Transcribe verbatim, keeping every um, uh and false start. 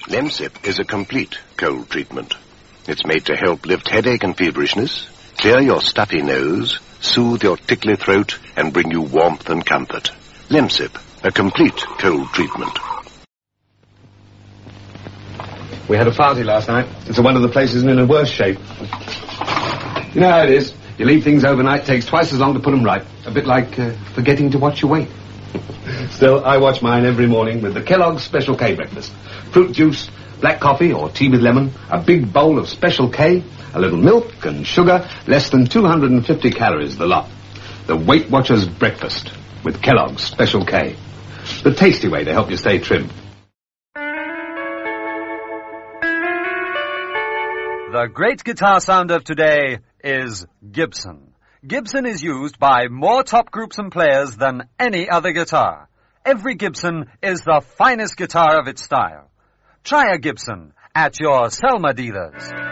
Lemsip is a complete cold treatment. It's made to help lift headache and feverishness, clear your stuffy nose, soothe your tickly throat, and bring you warmth and comfort. Lemsip, a complete cold treatment. We had a party last night. It's one of the places in a worse shape. You know how it is. You leave things overnight, takes twice as long to put them right. A bit like uh, forgetting to watch your weight. Still, I watch mine every morning with the Kellogg's Special K breakfast. Fruit juice, black coffee or tea with lemon, a big bowl of Special K, a little milk and sugar, less than two hundred fifty calories the lot. The Weight Watchers breakfast with Kellogg's Special K. The tasty way to help you stay trim. The great guitar sound of today is Gibson. Gibson is used by more top groups and players than any other guitar. Every Gibson is the finest guitar of its style. Try a Gibson at your Selma dealers.